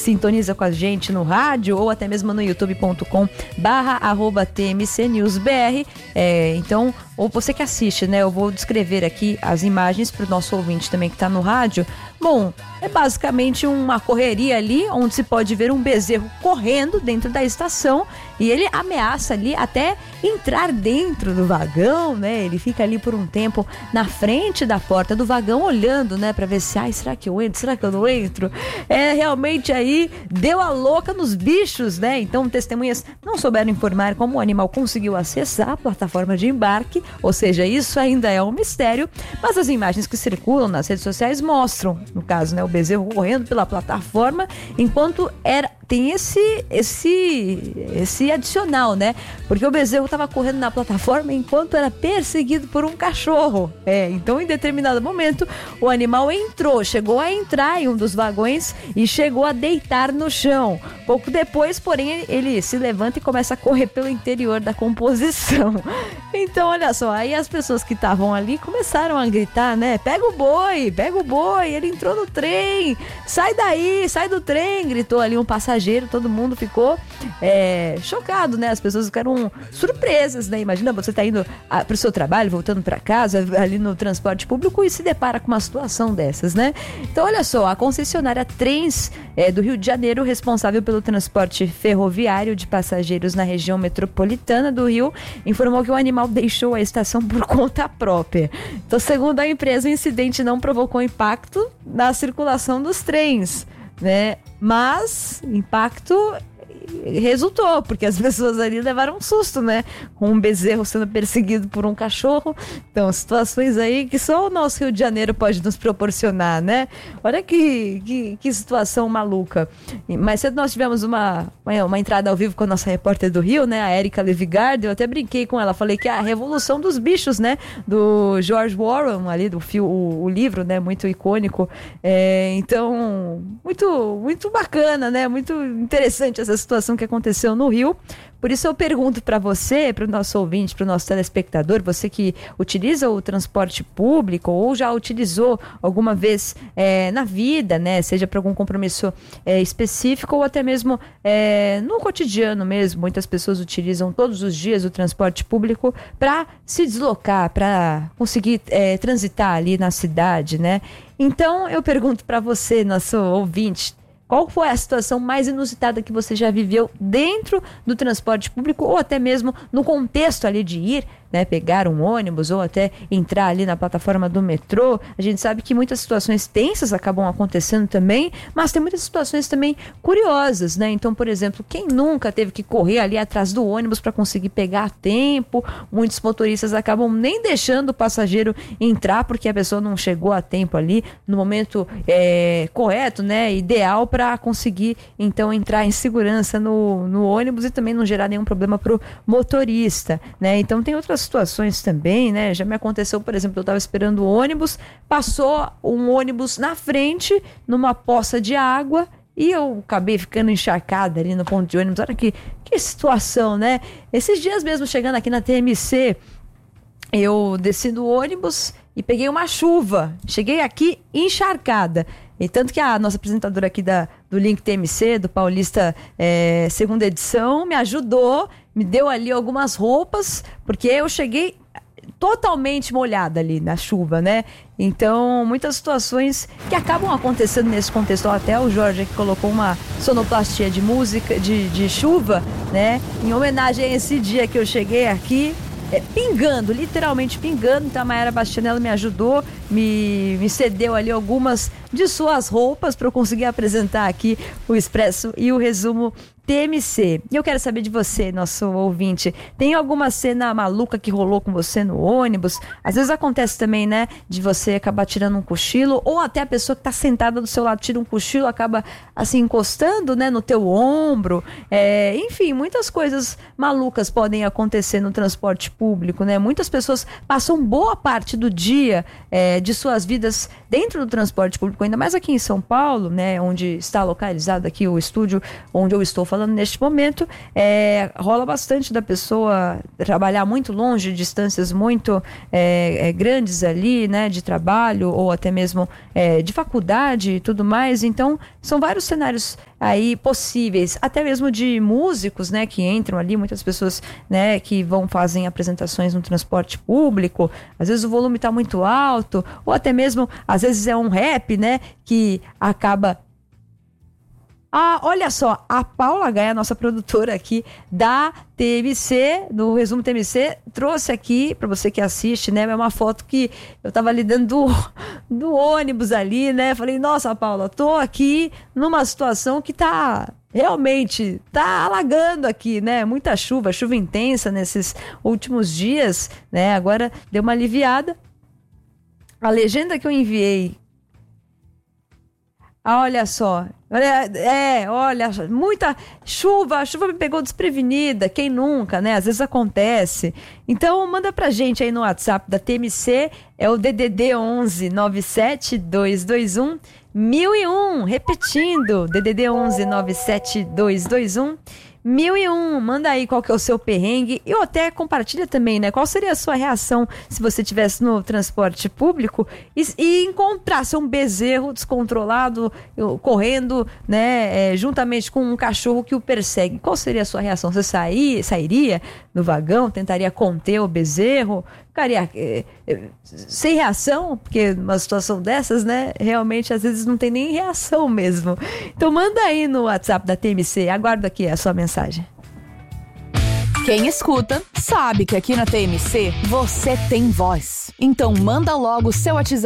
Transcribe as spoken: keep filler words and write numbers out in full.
sintoniza com a gente no rádio ou até mesmo no youtube ponto com barra arroba T M C News B R. É, então, ou você que assiste, né? Eu vou descrever aqui as imagens para o nosso ouvinte também que está no rádio. Bom, é basicamente uma correria ali, onde se pode ver um bezerro correndo dentro da estação e ele ameaça ali até entrar dentro do vagão, né? Ele fica ali por um tempo na frente da porta do vagão olhando, né? Pra ver se, ai, será que eu entro? Será que eu não entro? É, realmente aí deu a louca nos bichos, né? Então testemunhas não souberam informar como o animal conseguiu acessar a plataforma de embarque, ou seja, isso ainda é um mistério, mas as imagens que circulam nas redes sociais mostram, no caso, né, o bezerro correndo pela plataforma, enquanto era, tem esse, esse, esse adicional, né? Porque o bezerro estava correndo na plataforma enquanto era perseguido por um cachorro. É, então em determinado momento o animal entrou, chegou a entrar em um dos vagões e chegou a deitar no chão. Pouco depois, porém, ele se levanta e começa a correr pelo interior da composição. Então, olha só, aí as pessoas que estavam ali começaram a gritar, né? Pega o boi, pega o boi, ele entrou no trem, sai daí, sai do trem, gritou ali um passageiro, todo mundo ficou é, chocado, né? As pessoas ficaram surpresas, né? Imagina você tá indo para o seu trabalho, voltando para casa, ali no transporte público e se depara com uma situação dessas, né? Então, olha só, a concessionária Trens é, do Rio de Janeiro, responsável pelo transporte ferroviário de passageiros na região metropolitana do Rio, informou que o animal deixou a estação por conta própria. Então, segundo a empresa, o incidente não provocou impacto na circulação dos trens, né? Mas impacto resultou, porque as pessoas ali levaram um susto, né? Com um bezerro sendo perseguido por um cachorro. Então, situações aí que só o nosso Rio de Janeiro pode nos proporcionar, né? Olha que, que, que situação maluca. Mais cedo nós tivemos uma, uma, uma entrada ao vivo com a nossa repórter do Rio, né? A Érica Levigard. Eu até brinquei com ela, falei que é a Revolução dos Bichos, né? Do George Orwell, ali, do fio, o, o livro, né? Muito icônico. É, então, muito, muito bacana, né? Muito interessante essa situação que aconteceu no Rio. Por isso eu pergunto para você, para o nosso ouvinte, para o nosso telespectador, você que utiliza o transporte público ou já utilizou alguma vez é, na vida, né, seja para algum compromisso é, específico ou até mesmo é, no cotidiano mesmo. Muitas pessoas utilizam todos os dias o transporte público para se deslocar, para conseguir é, transitar ali na cidade, né? Então eu pergunto para você, nosso ouvinte, qual foi a situação mais inusitada que você já viveu dentro do transporte público ou até mesmo no contexto ali de ir, né, pegar um ônibus ou até entrar ali na plataforma do metrô? A gente sabe que muitas situações tensas acabam acontecendo também, mas tem muitas situações também curiosas, né? Então, por exemplo, quem nunca teve que correr ali atrás do ônibus para conseguir pegar a tempo? Muitos motoristas acabam nem deixando o passageiro entrar porque a pessoa não chegou a tempo ali no momento é, correto, né, ideal para conseguir então entrar em segurança no, no ônibus e também não gerar nenhum problema para o motorista, né? Então tem outras situações também, né? Já me aconteceu, por exemplo, eu estava esperando o ônibus, passou um ônibus na frente numa poça de água e eu acabei ficando encharcada ali no ponto de ônibus. Olha que, que situação, né? Esses dias mesmo, chegando aqui na T M C, eu desci do ônibus e peguei uma chuva. Cheguei aqui encharcada. E tanto que a nossa apresentadora aqui da, do Link T M C, do Paulista é, segunda edição, me ajudou, me deu ali algumas roupas, porque eu cheguei totalmente molhada ali na chuva, né? Então, muitas situações que acabam acontecendo nesse contexto. Até o Jorge aqui colocou uma sonoplastia de música, de, de chuva, né? Em homenagem a esse dia que eu cheguei aqui, É, pingando, literalmente pingando. Então a Mayara Bastianello me ajudou, me, me cedeu ali algumas de suas roupas para eu conseguir apresentar aqui o Expresso e o resumo T M C. E eu quero saber de você, nosso ouvinte, tem alguma cena maluca que rolou com você no ônibus? Às vezes acontece também, né, de você acabar tirando um cochilo, ou até a pessoa que está sentada do seu lado tira um cochilo, acaba assim encostando, né, no teu ombro. É, enfim, muitas coisas malucas podem acontecer no transporte público, né? Muitas pessoas passam boa parte do dia é, de suas vidas dentro do transporte público, ainda mais aqui em São Paulo, né, onde está localizado aqui o estúdio onde eu estou falando falando neste momento, é, rola bastante da pessoa trabalhar muito longe, distâncias muito é, é, grandes ali, né, de trabalho ou até mesmo é, de faculdade e tudo mais. Então, são vários cenários aí possíveis, até mesmo de músicos, né, que entram ali, muitas pessoas, né, que vão fazem apresentações no transporte público, às vezes o volume está muito alto, ou até mesmo, às vezes é um rap, né, que acaba... Ah, olha só, a Paula Gaia, nossa produtora aqui da T M C, do Resumo T M C, trouxe aqui, para você que assiste, né, é uma foto que eu tava ali dentro do, do ônibus ali, né, falei, nossa, Paula, tô aqui numa situação que tá... Realmente, tá alagando aqui, né? Muita chuva, chuva intensa nesses últimos dias, né? Agora deu uma aliviada. A legenda que eu enviei... Ah, olha só, é, olha, muita chuva, a chuva me pegou desprevenida, quem nunca, né? Às vezes acontece. Então, manda pra gente aí no WhatsApp da T M C, é o D D D onze nove sete dois dois um mil e um, repetindo, D D D onze nove sete dois dois um mil e um, manda aí qual que é o seu perrengue e até compartilha também, né? Qual seria a sua reação se você estivesse no transporte público e, e encontrasse um bezerro descontrolado, correndo, né? É, juntamente com um cachorro que o persegue. Qual seria a sua reação? Você sair, sairia no vagão, tentaria conter o bezerro? Ficaria é, é, sem reação? Porque numa situação dessas, né? Realmente, às vezes não tem nem reação mesmo. Então manda aí no WhatsApp da T M C, aguardo aqui a sua mensagem. Quem escuta sabe que aqui na T M C você tem voz. Então manda logo o seu WhatsApp